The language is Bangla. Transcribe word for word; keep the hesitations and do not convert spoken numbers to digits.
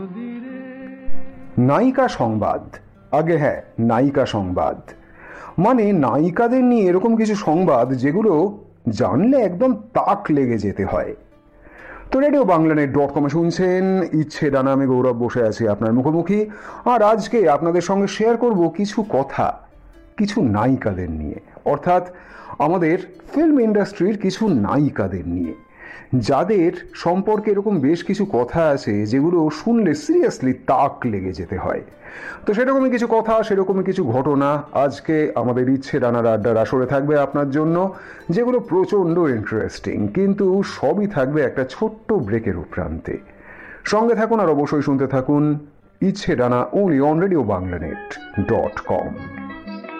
নায়িকা সংবাদ। আগে হ্যাঁ, নায়িকা সংবাদ মানে নায়িকাদের নিয়ে এরকম কিছু সংবাদ যেগুলো জানলে একদম তাক লেগে যেতে হয়। তো রেডিও বাংলানেট ডট কমে শুনছেন ইচ্ছে ডানা, আমি গৌরব বসে আছি আপনার মুখোমুখি। আর আজকে আপনাদের সঙ্গে শেয়ার করব কিছু কথা কিছু নায়িকাদের নিয়ে, অর্থাৎ আমাদের ফিল্ম ইন্ডাস্ট্রির কিছু নায়িকাদের নিয়ে, যাদের সম্পর্কে এরকম বেশ কিছু কথা আছে যেগুলো শুনলে সিরিয়াসলি তাক লেগে যেতে হয়। তো সেরকমই কিছু কথা, সেরকমই কিছু ঘটনা আজকে আমাদের ইচ্ছে ডানার আড্ডার আসরে থাকবে আপনার জন্য, যেগুলো প্রচণ্ড ইন্টারেস্টিং, কিন্তু সবই থাকবে একটা ছোট্ট ব্রেকের উপরান্তে। সঙ্গে থাকুন আর অবশ্যই শুনতে থাকুন ইচ্ছে ডানা, only on radio বাংলানেট dot com.